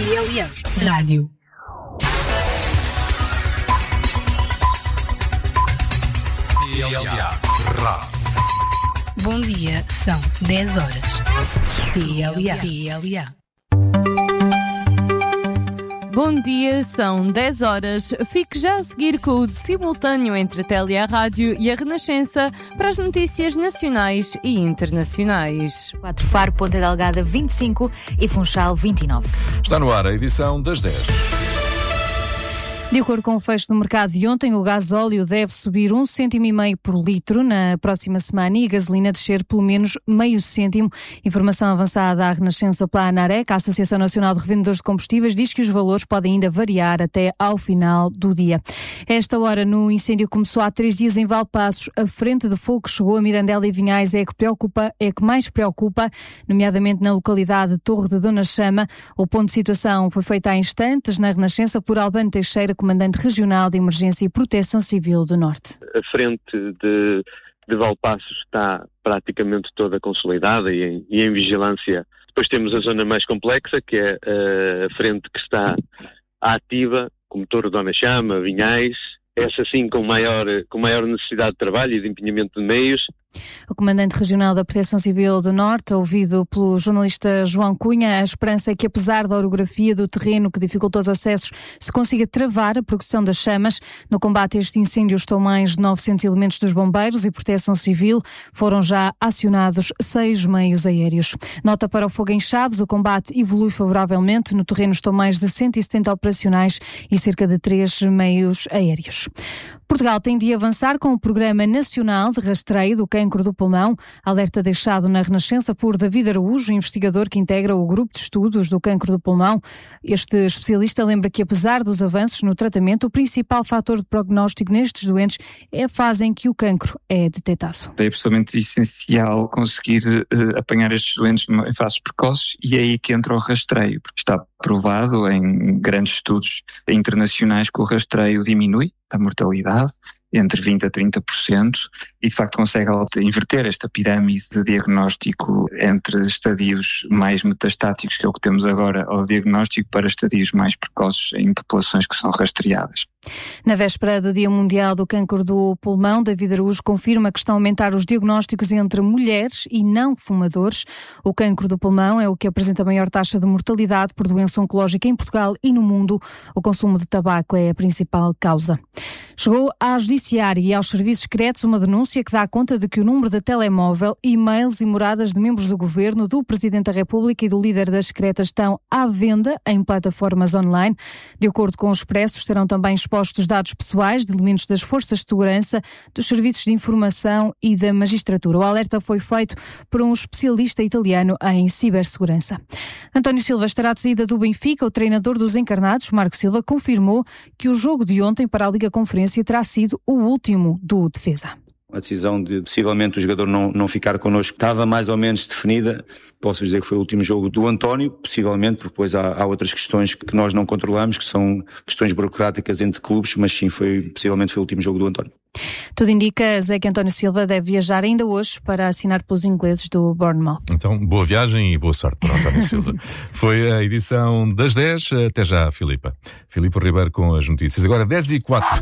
TLA Rádio. TLA Rádio. Bom dia, são 10 horas. TLA. Bom dia, são 10 horas. Fique já a seguir com o simultâneo entre a TLA Rádio e a Renascença para as notícias nacionais e internacionais. 4 Faro, Ponta Delgada 25 e Funchal 29. Está no ar a edição das 10. De acordo com o fecho do mercado de ontem, o gasóleo deve subir 1,5 cêntimo por litro na próxima semana e a gasolina descer pelo menos meio cêntimo. Informação avançada à Renascença pela ANAREC, a Associação Nacional de Revendedores de Combustíveis, diz que os valores podem ainda variar até ao final do dia. A esta hora, no incêndio começou há 3 dias em Valpaços. A frente de fogo que chegou a Mirandela e Vinhais é que mais preocupa, nomeadamente na localidade de Torre de Dona Chama. O ponto de situação foi feito há instantes na Renascença por Albano Teixeira, Comandante Regional de Emergência e Proteção Civil do Norte. A frente de Valpaços está praticamente toda consolidada e em vigilância. Depois temos a zona mais complexa, que é a frente que está ativa, como Torre de Dona Chama, Vinhais, essa sim com maior necessidade de trabalho e de empenhamento de meios. O Comandante Regional da Proteção Civil do Norte, ouvido pelo jornalista João Cunha, a esperança é que, apesar da orografia do terreno que dificultou os acessos, se consiga travar a progressão das chamas. No combate a este incêndio estão mais de 900 elementos dos bombeiros e Proteção Civil. Foram já acionados 6 meios aéreos. Nota para o fogo em Chaves, o combate evolui favoravelmente. No terreno estão mais de 170 operacionais e cerca de 3 meios aéreos. Portugal tem de avançar com o Programa Nacional de Rastreio do Cancro do Pulmão, alerta deixado na Renascença por David Araújo, investigador que integra o Grupo de Estudos do Cancro do Pulmão. Este especialista lembra que, apesar dos avanços no tratamento, o principal fator de prognóstico nestes doentes é a fase em que o cancro é detectado. É absolutamente essencial conseguir apanhar estes doentes em fases precoces e é aí que entra o rastreio, porque está provado em grandes estudos internacionais que o rastreio diminui a mortalidade entre 20% a 30% e de facto consegue inverter esta pirâmide de diagnóstico entre estadios mais metastáticos, que é o que temos agora, ao diagnóstico para estadios mais precoces em populações que são rastreadas. Na véspera do Dia Mundial do Cancro do Pulmão, David Araújo confirma que estão a aumentar os diagnósticos entre mulheres e não fumadores. O cancro do pulmão é o que apresenta a maior taxa de mortalidade por doença oncológica em Portugal e no mundo. O consumo de tabaco é a principal causa. Chegou à Judiciária e aos serviços secretos uma denúncia que dá conta de que o número de telemóvel, e-mails e moradas de membros do Governo, do Presidente da República e do líder das secretas estão à venda em plataformas online. De acordo com o Expresso, estarão também expostos dados pessoais de elementos das forças de segurança, dos serviços de informação e da magistratura. O alerta foi feito por um especialista italiano em cibersegurança. António Silva estará de saída do Benfica. O treinador dos encarnados, Marco Silva, confirmou que o jogo de ontem para a Liga Conferência terá sido o último do defesa. A decisão de possivelmente o jogador não ficar connosco estava mais ou menos definida. Posso dizer que foi o último jogo do António, possivelmente, porque depois há outras questões que nós não controlamos, que são questões burocráticas entre clubes, mas sim, possivelmente foi o último jogo do António. Tudo indica, Zé, que António Silva deve viajar ainda hoje para assinar pelos ingleses do Bournemouth. Então, boa viagem e boa sorte para António Silva. Foi a edição das 10. Até já, Filipe Ribeiro com as notícias. Agora 10h04.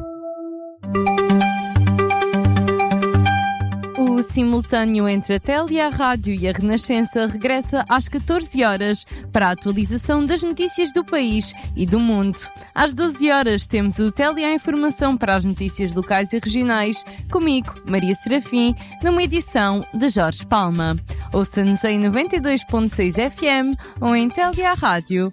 O simultâneo entre a TLA Rádio e a Renascença regressa às 14 horas para a atualização das notícias do país e do mundo. Às 12 horas temos o TLA Informação para as notícias locais e regionais, comigo, Maria Serafim, numa edição de Jorge Palma. Ouça-nos em 92.6 FM ou em tlearadio.net.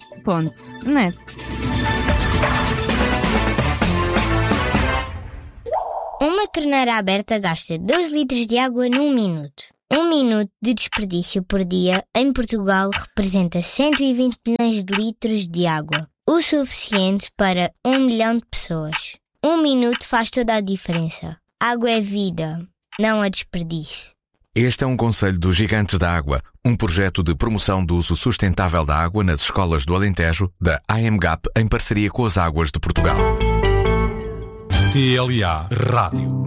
Uma torneira aberta gasta 2 litros de água num minuto. 1 minuto de desperdício por dia em Portugal representa 120 milhões de litros de água. O suficiente para 1 milhão de pessoas. 1 minuto faz toda a diferença. Água é vida, não a desperdício. Este é um conselho dos Gigantes da Água, um projeto de promoção do uso sustentável da água nas escolas do Alentejo, da AMGAP, em parceria com as Águas de Portugal. TLA Rádio.